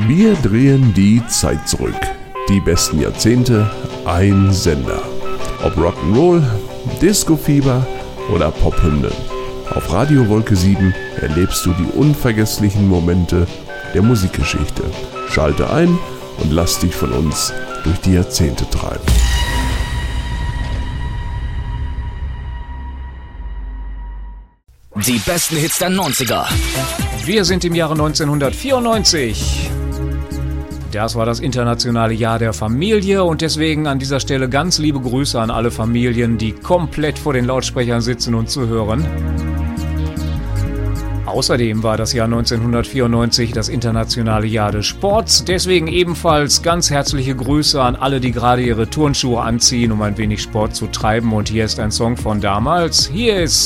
Wir drehen die Zeit zurück. Die besten Jahrzehnte, ein Sender. Ob Rock'n'Roll, Disco-Fieber oder Pophymnen. Auf Radio Wolke 7 erlebst du die unvergesslichen Momente der Musikgeschichte. Schalte ein und lass dich von uns durch die Jahrzehnte treiben. Die besten Hits der 90er. Wir sind im Jahre 1994. Das war das internationale Jahr der Familie und deswegen an dieser Stelle ganz liebe Grüße an alle Familien, die komplett vor den Lautsprechern sitzen und zuhören. Außerdem war das Jahr 1994 das internationale Jahr des Sports, deswegen ebenfalls ganz herzliche Grüße an alle, die gerade ihre Turnschuhe anziehen, um ein wenig Sport zu treiben. Und hier ist ein Song von damals. Hier ist